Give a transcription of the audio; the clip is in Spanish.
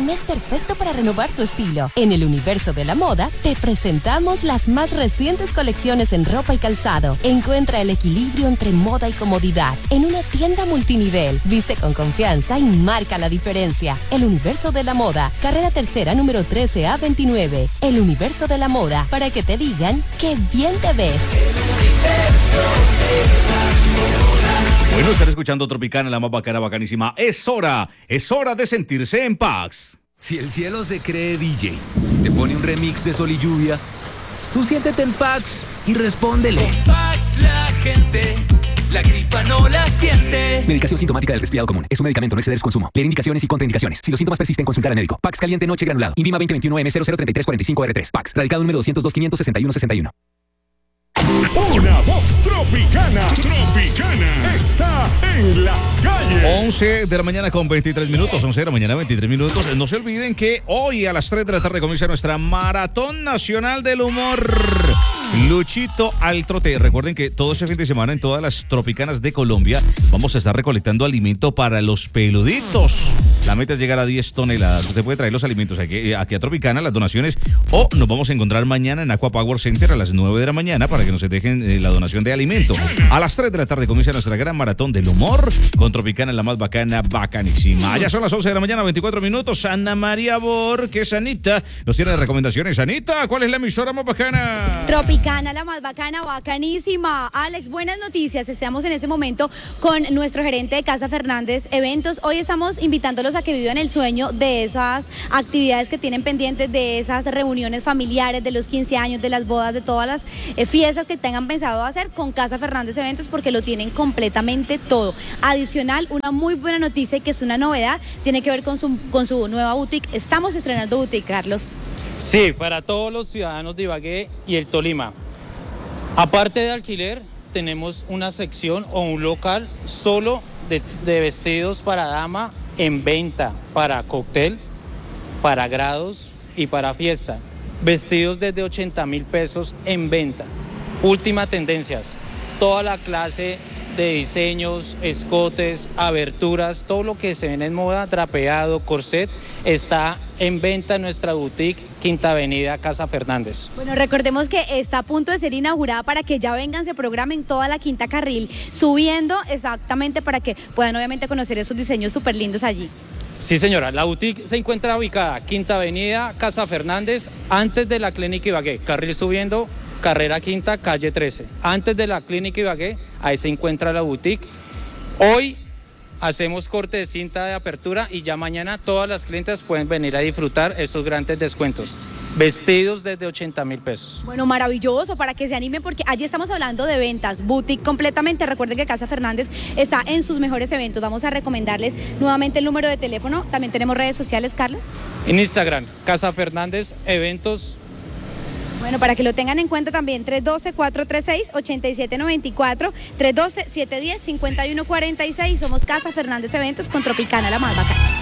mes perfecto para renovar tu estilo. En el universo de la moda, te presentamos las más recientes colecciones en ropa y calzado. Encuentra el equilibrio entre moda y comodidad en una tienda multinivel. Viste con confianza y marca la diferencia. El universo de la moda, carrera tercera, número 13A29. El universo de la moda, para que te digan qué bien te ves. Bueno, estar escuchando Tropicana, la más bacana, bacanísima. Es hora de sentirse en paz. Si el cielo se cree DJ, te pone un remix de Sol y Lluvia, tú siéntete en Pax y respóndele. En Pax la gente, la gripa no la siente. Medicación sintomática del resfriado común. Es un medicamento, no exceder su consumo. Leer indicaciones y contraindicaciones. Si los síntomas persisten, consultar al médico. Pax caliente noche granulado. Invima 2021M003345R3. Pax. Radicado número 202-561-61. Una voz tropicana. Tropicana está en las calles. 11 de la mañana con 23 minutos. 11 de la mañana, 23 minutos. No se olviden que hoy a las 3 de la tarde comienza nuestra Maratón Nacional del Humor. Luchito al trote. Recuerden que todo este fin de semana en todas las tropicanas de Colombia vamos a estar recolectando alimento para los peluditos. La meta es llegar a 10 toneladas. Usted puede traer los alimentos aquí a Tropicana, las donaciones, o nos vamos a encontrar mañana en Aqua Power Center a las 9 de la mañana para que nos dejen la donación de alimento. A las 3 de la tarde comienza nuestra gran maratón del humor con Tropicana, la más bacana, bacanísima. Ya son las 11 de la mañana, 24 minutos. Ana María Borges, Anita, nos tiene recomendaciones. Anita, ¿cuál es la emisora más bacana? Tropicana, la más bacana, bacanísima. Alex, buenas noticias. Estamos en este momento con nuestro gerente de Casa Fernández Eventos. Hoy estamos invitándolos a que vivan el sueño de esas actividades que tienen pendientes, de esas reuniones familiares, de los 15 años, de las bodas, de todas las fiestas que tengan pensado hacer con Casa Fernández Eventos, porque lo tienen completamente todo. Adicional, una muy buena noticia y que es una novedad, tiene que ver con su nueva boutique. Estamos estrenando boutique, Carlos. Sí, para todos los ciudadanos de Ibagué y el Tolima. Aparte de alquiler, tenemos una sección o un local solo de vestidos para dama en venta, para cóctel, para grados y para fiesta. Vestidos desde 80,000 pesos en venta. Última tendencias, toda la clase de diseños, escotes, aberturas, todo lo que se ven en moda, drapeado, corset, está en venta en nuestra boutique Quinta Avenida Casa Fernández. Bueno, recordemos que está a punto de ser inaugurada para que ya vengan, se programen toda la Quinta Carril, subiendo exactamente para que puedan obviamente conocer esos diseños súper lindos allí. Sí, señora, la boutique se encuentra ubicada Quinta Avenida Casa Fernández, antes de la Clínica Ibagué, carril subiendo, carrera quinta, calle 13. Antes de la Clínica Ibagué, ahí se encuentra la boutique. Hoy hacemos corte de cinta de apertura y ya mañana todas las clientes pueden venir a disfrutar esos grandes descuentos. Vestidos desde 80,000 pesos. Bueno, maravilloso, para que se animen, porque allí estamos hablando de ventas, boutique completamente. Recuerden que Casa Fernández está en sus mejores eventos. Vamos a recomendarles nuevamente el número de teléfono. También tenemos redes sociales, Carlos. En Instagram, Casa Fernández Eventos. Bueno, para que lo tengan en cuenta también, 312-436-8794, 312-710-5146. Somos Casa Fernández Eventos con Tropicana, la más bacana.